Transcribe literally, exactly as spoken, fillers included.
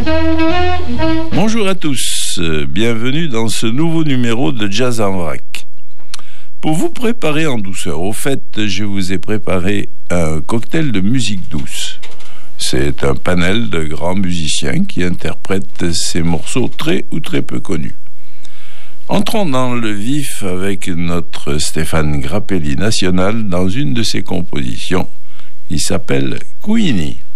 Bonjour à tous, bienvenue dans ce nouveau numéro de Jazz en vrac. Pour vous préparer en douceur aux fêtes, je vous ai préparé un cocktail de musique douce. C'est un panel de grands musiciens qui interprètent ces morceaux très ou très peu connus. Entrons dans le vif avec notre Stéphane Grappelli national dans une de ses compositions qui s'appelle Queenie.